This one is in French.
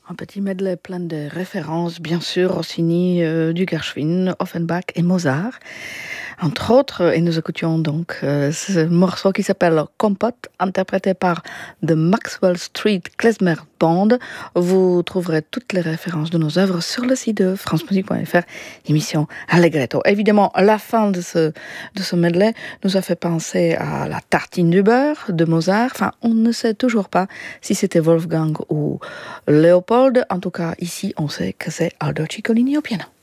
Un petit medley plein de références, bien sûr, Rossini, du Gershwin, Offenbach et Mozart. Entre autres, et nous écoutions donc ce morceau qui s'appelle Compote, interprété par The Maxwell Street Klezmer Band. Vous trouverez toutes les références de nos œuvres sur le site de francemusique.fr, émission Allegretto. Évidemment, la fin de ce medley nous a fait penser à la tartine du beurre de Mozart. Enfin, on ne sait toujours pas si c'était Wolfgang ou Léopold. En tout cas, ici, on sait que c'est Aldo Ciccolini au piano.